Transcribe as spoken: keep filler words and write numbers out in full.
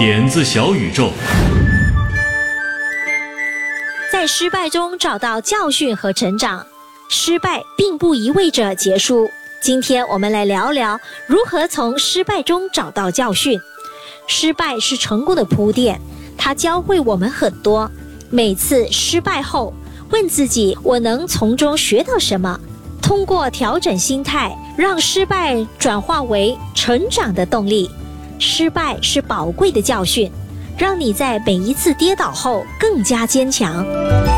点子小宇宙。 在失败中找到教训和成长，失败并不意味着结束。今天我们来聊聊如何从失败中找到教训。失败是成功的铺垫，它教会我们很多。每次失败后，问自己我能从中学到什么？通过调整心态，让失败转化为成长的动力。失败是宝贵的教训，让你在每一次跌倒后更加坚强。